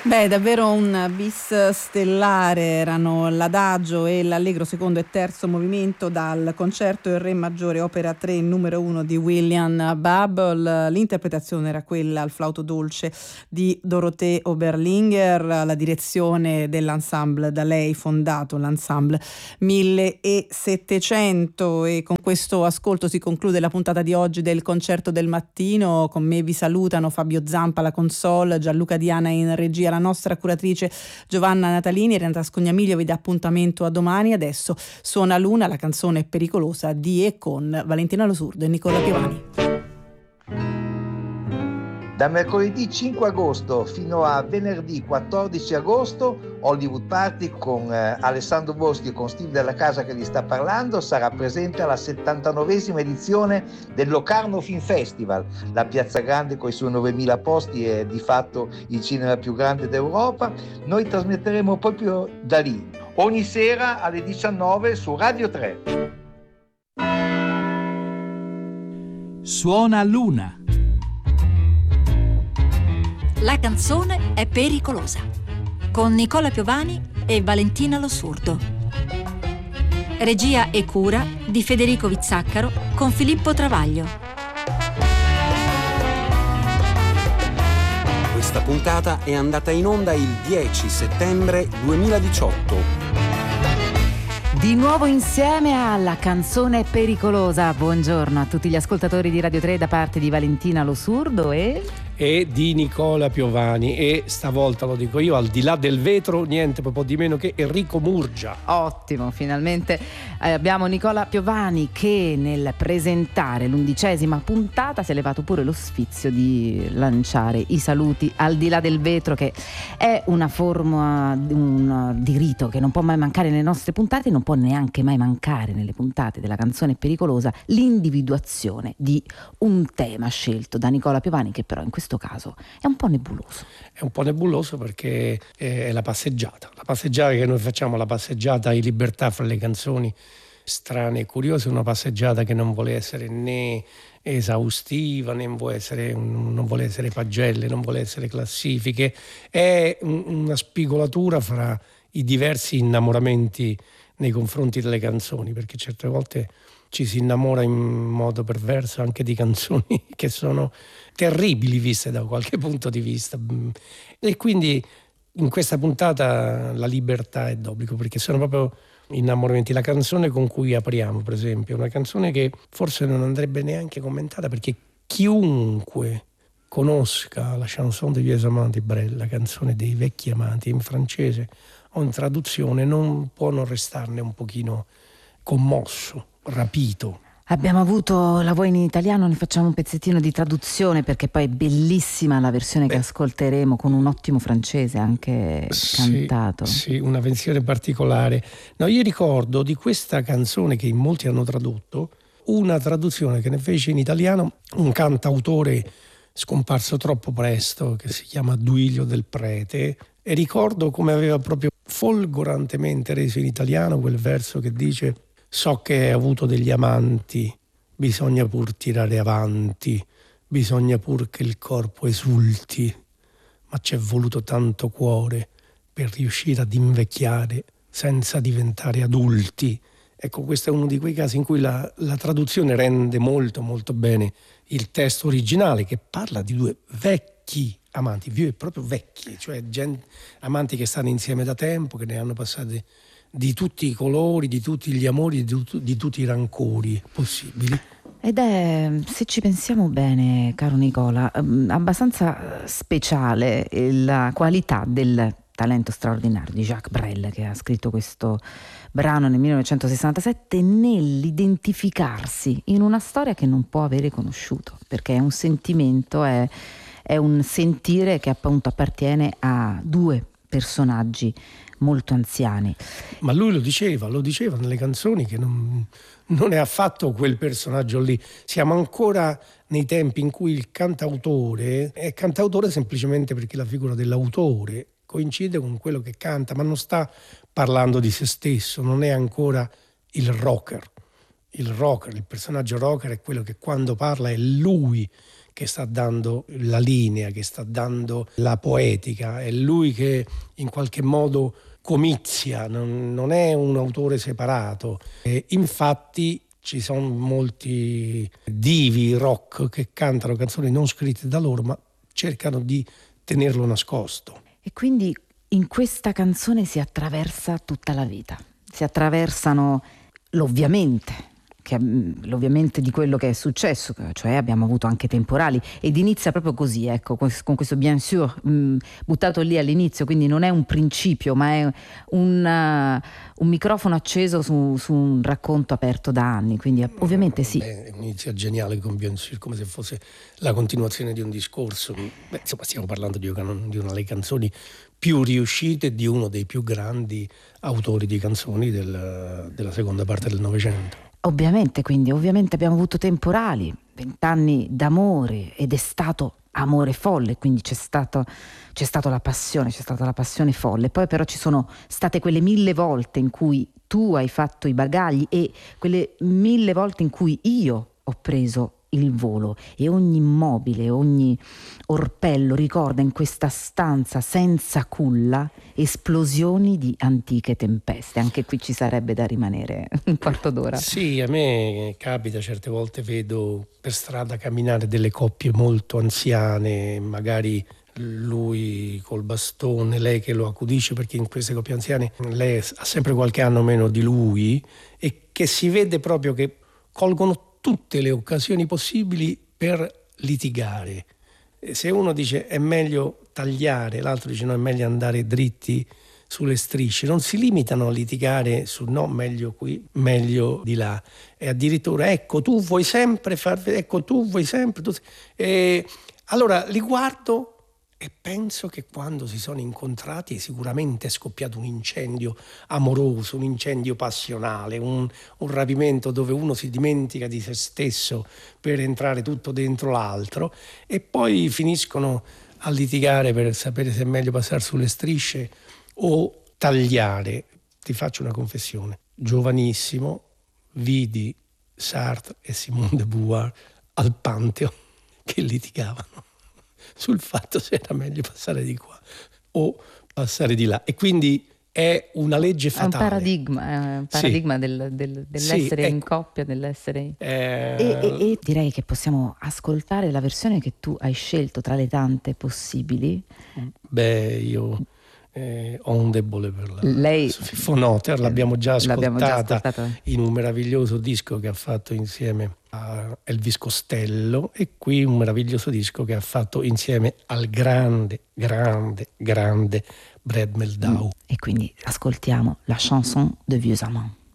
Beh, davvero un bis stellare erano l'Adagio e l'Allegro secondo e terzo movimento dal concerto in Re maggiore opera 3 numero 1 di William Babel. L'interpretazione era quella al flauto dolce di Dorothée Oberlinger, la direzione dell'ensemble da lei fondato, l'ensemble 1700. E con questo ascolto si conclude la puntata di oggi del Concerto del Mattino. Con me vi salutano Fabio Zampa alla console, Gianluca Diana in regia, la nostra curatrice Giovanna Natalini. Renata Scognamiglio vi dà appuntamento a domani. Adesso suona l'una, la canzone pericolosa di e con Valentina Lo Surdo e Nicola Piovani. Da mercoledì 5 agosto fino a venerdì 14 agosto Hollywood Party con Alessandro Boschi e con Steve Della Casa che vi sta parlando sarà presente alla 79esima edizione del Locarno Film Festival. La Piazza Grande con i suoi 9.000 posti è di fatto il cinema più grande d'Europa. Noi trasmetteremo proprio da lì, ogni sera alle 19 su Radio 3. Suona l'una. La canzone è pericolosa, con Nicola Piovani e Valentina Lo Surdo. Regia e cura di Federico Vizzaccaro con Filippo Travaglio. Questa puntata è andata in onda il 10 settembre 2018. Di nuovo insieme alla canzone pericolosa. Buongiorno a tutti gli ascoltatori di Radio 3 da parte di Valentina Lo Surdo e di Nicola Piovani, e stavolta lo dico io, al di là del vetro niente proprio di meno che Enrico Murgia. Ottimo, finalmente abbiamo Nicola Piovani che nel presentare l'11ª puntata si è levato pure lo sfizio di lanciare i saluti al di là del vetro, che è una forma di rito che non può mai mancare nelle nostre puntate, non può neanche mai mancare nelle puntate della canzone pericolosa, l'individuazione di un tema scelto da Nicola Piovani, che però in questo caso è un po' nebuloso. È un po' nebuloso perché è la passeggiata che noi facciamo, la passeggiata in libertà fra le canzoni strane e curiose, una passeggiata che non vuole essere né esaustiva, né non vuole essere pagelle, non vuole essere classifiche, è una spigolatura fra i diversi innamoramenti nei confronti delle canzoni, perché certe volte ci si innamora in modo perverso anche di canzoni che sono terribili viste da qualche punto di vista, e quindi in questa puntata la libertà è d'obbligo, perché sono proprio innamoramenti. La canzone con cui apriamo, per esempio, è una canzone che forse non andrebbe neanche commentata, perché chiunque conosca la chanson des vieux amants di Brel, la canzone dei vecchi amanti in francese o in traduzione, non può non restarne un pochino commosso, rapito. Abbiamo avuto La vuoi in italiano, ne facciamo un pezzettino di traduzione perché poi è bellissima la versione che ascolteremo con un ottimo francese anche cantato. Sì, una versione particolare. No, io ricordo di questa canzone che in molti hanno tradotto, una traduzione che ne fece in italiano un cantautore scomparso troppo presto che si chiama Duilio del Prete, e ricordo come aveva proprio folgorantemente reso in italiano quel verso che dice: so che hai avuto degli amanti, bisogna pur tirare avanti, bisogna pur che il corpo esulti, ma c'è voluto tanto cuore per riuscire ad invecchiare senza diventare adulti. Ecco, questo è uno di quei casi in cui la traduzione rende molto molto bene il testo originale, che parla di due vecchi amanti, vieux proprio vecchi, cioè amanti che stanno insieme da tempo, che ne hanno passate di tutti i colori, di tutti gli amori, di tutti i rancori possibili. Ed è, se ci pensiamo bene, caro Nicola, abbastanza speciale la qualità del talento straordinario di Jacques Brel, che ha scritto questo brano nel 1967, nell'identificarsi in una storia che non può avere conosciuto, perché è un sentimento, è un sentire che appunto appartiene a due personaggi molto anziani. Ma lui lo diceva nelle canzoni che non è affatto quel personaggio lì. Siamo ancora nei tempi in cui il cantautore è cantautore semplicemente perché la figura dell'autore coincide con quello che canta, ma non sta parlando di se stesso, non è ancora il rocker. Il personaggio rocker è quello che quando parla è lui che sta dando la linea, che sta dando la poetica, è lui che in qualche modo comizia, non è un autore separato. Infatti ci sono molti divi rock che cantano canzoni non scritte da loro, ma cercano di tenerlo nascosto. E quindi in questa canzone si attraversa tutta la vita, si attraversano l'ovviamente di quello che è successo, cioè abbiamo avuto anche temporali, ed inizia proprio così, ecco, con questo bien sûr buttato lì all'inizio, quindi non è un principio, ma è un microfono acceso su un racconto aperto da anni, quindi ovviamente sì. Inizia geniale con bien sûr, come se fosse la continuazione di un discorso. Insomma, stiamo parlando di una delle canzoni più riuscite di uno dei più grandi autori di canzoni della seconda parte del Novecento. Ovviamente abbiamo avuto temporali, 20 anni d'amore, ed è stato amore folle, quindi c'è stata la passione folle. Poi però ci sono state quelle 1000 volte in cui tu hai fatto i bagagli e quelle 1000 volte in cui io ho preso il volo, e ogni immobile, ogni orpello ricorda in questa stanza senza culla esplosioni di antiche tempeste. Anche qui ci sarebbe da rimanere un quarto d'ora. Sì, a me capita, certe volte vedo per strada camminare delle coppie molto anziane, magari lui col bastone, lei che lo accudisce, perché in queste coppie anziane lei ha sempre qualche anno meno di lui, e che si vede proprio che colgono tutte le occasioni possibili per litigare. Se uno dice è meglio tagliare, l'altro dice no, è meglio andare dritti sulle strisce, non si limitano a litigare su no, meglio qui, meglio di là, e addirittura ecco tu vuoi sempre e allora li guardo e penso che quando si sono incontrati sicuramente è scoppiato un incendio amoroso, un incendio passionale, un rapimento dove uno si dimentica di se stesso per entrare tutto dentro l'altro, e poi finiscono a litigare per sapere se è meglio passare sulle strisce o tagliare. Ti faccio una confessione: giovanissimo vidi Sartre e Simone de Beauvoir al Pantheon che litigavano sul fatto se era meglio passare di qua o passare di là, e quindi è una legge fatale. È un paradigma sì. dell'essere sì, in coppia, dell'essere... E direi che possiamo ascoltare la versione che tu hai scelto tra le tante possibili. Beh, io ho un debole per la Sophie von Otter, l'abbiamo già ascoltata in un meraviglioso disco che ha fatto insieme a Elvis Costello, e qui un meraviglioso disco che ha fatto insieme al grande Brad Meldau. E quindi ascoltiamo la chanson de Vieux Amants.